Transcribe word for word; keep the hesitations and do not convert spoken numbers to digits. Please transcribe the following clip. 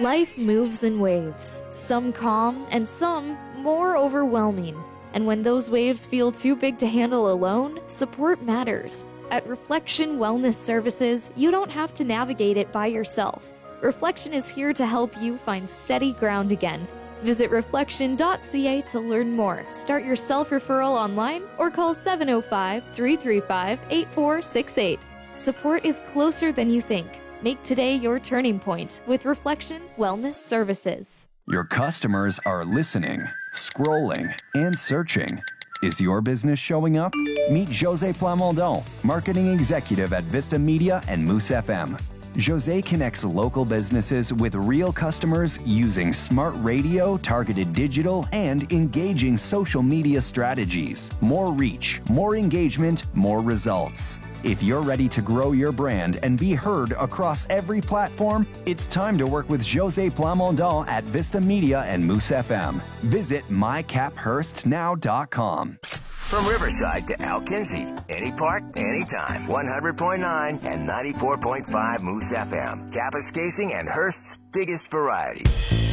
Life moves in waves, some calm and some more overwhelming. And when those waves feel too big to handle alone, support matters. At Reflection Wellness Services, you don't have to navigate it by yourself. Reflection is here to help you find steady ground again. Visit reflection dot c a to learn more. Start your self-referral online or call seven oh five, three three five, eight four six eight. Support is closer than you think. Make today your turning point with Reflection Wellness Services. Your customers are listening, scrolling, and searching. Is your business showing up? Meet Jose Plamondon, Marketing Executive at Vista Media and Moose F M. Jose connects local businesses with real customers using smart radio, targeted digital, and engaging social media strategies. More reach, more engagement, more results. If you're ready to grow your brand and be heard across every platform, it's time to work with Jose Plamondon at Vista Media and Moose F M. Visit my cap hurst now dot com. From Riverside to Alkinzie, any part, anytime. one hundred point nine and ninety-four point five Moose F M. Kapaskasing and Hearst's biggest variety.